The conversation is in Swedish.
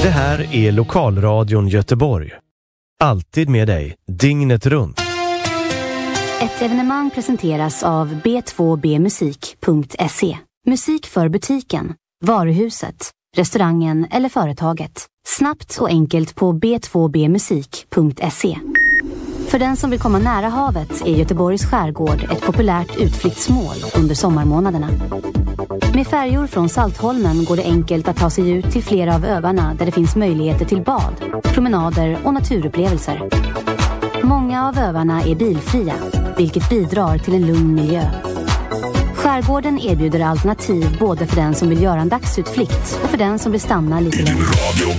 Det här är Lokalradion Göteborg. Alltid med dig, dygnet runt. Ett evenemang presenteras av b2bmusik.se. Musik för butiken, varuhuset, restaurangen eller företaget. Snabbt och enkelt på b2bmusik.se. För den som vill komma nära havet är Göteborgs skärgård ett populärt utflyktsmål under sommarmånaderna. Med färjor från Saltholmen går det enkelt att ta sig ut till flera av öarna där det finns möjligheter till bad, promenader och naturupplevelser. Många av öarna är bilfria, vilket bidrar till en lugn miljö. Skärgården erbjuder alternativ både för den som vill göra en dagsutflykt och för den som vill stanna lite längre.